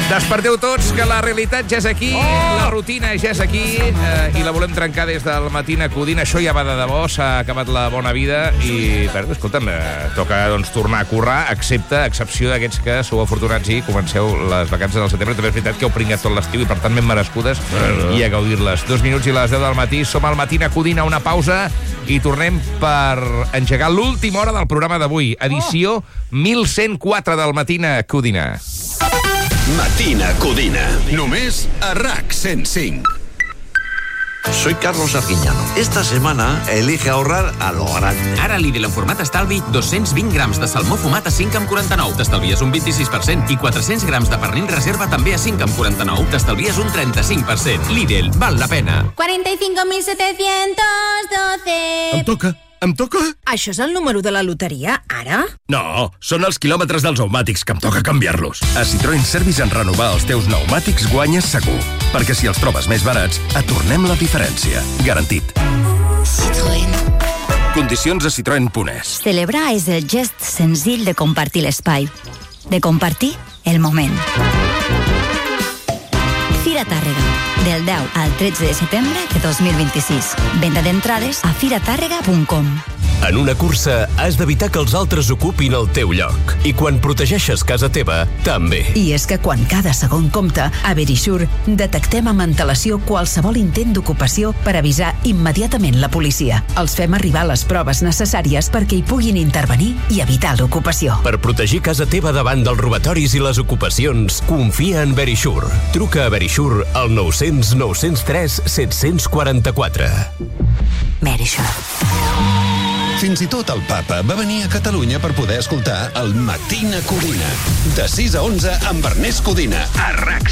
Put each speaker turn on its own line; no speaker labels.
Desperteu tots, que la realitat ja és aquí, la rutina ja és aquí, i la volem trencar des del Matina Codina. Això ja va de debò, s'ha acabat la bona vida i, escolta'm, toca tornar a currar, excepció d'aquests que sou afortunats i comenceu les vacances del setembre. També és veritat que heu pringat tot l'estiu i, per tant, ben merescudes i a gaudir-les. 2 minuts i les 10 del matí, som al Matina Codina, una pausa i tornem per engegar l'última hora del programa d'avui, edició 1104 del Matina Codina.
Matina Codina. Només a RAC 105.
Soy Carlos Arguiñano. Esta semana elige ahorrar a lo grande.
Ara Lidl en format estalvi, 220 grams de salmó fumat a 5,49. T'estalvies un 26%. I 400 grams de pernil reserva també a 5,49. T'estalvies un 35%. Lidl, val la pena.
45.712.
Em toca?
Això és el número de la loteria, ara?
No, són els quilòmetres dels pneumàtics que em toca canviar-los. A Citroën Service en renovar els teus pneumàtics guanyes segur. Perquè si els trobes més barats, et tornem la diferència. Garantit.
Citroën.
Condicions a citroen.es.
Celebrar és el gest senzill de compartir l'espai. De compartir el moment. Fira Tàrrega. Del 10 al 13 de setembre de 2026. Venda d'entrades a firatàrrega.com.
En una cursa has d'evitar que els altres ocupin el teu lloc. I quan protegeixes casa teva, també.
I és que quan cada segon compta, a Verisure detectem amb antelació qualsevol intent d'ocupació per avisar immediatament la policia. Els fem arribar les proves necessàries perquè hi puguin intervenir i evitar l'ocupació.
Per protegir casa teva davant dels robatoris i les ocupacions, confia en Verisure. Truca a Verisure al 900 903 744.
Verisure.
Fins i tot el papa va venir a Catalunya per poder escoltar el Matina Codina. De 6 a 11 amb Ernest Codina, a RAC